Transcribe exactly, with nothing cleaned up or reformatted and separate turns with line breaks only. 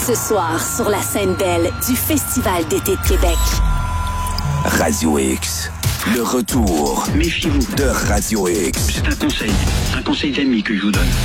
Ce soir, sur la scène belle du Festival d'été de Québec.
Radio X. Le retour.
Méfiez-vous.
De Radio X.
C'est un conseil. Un conseil d'ami que je vous donne.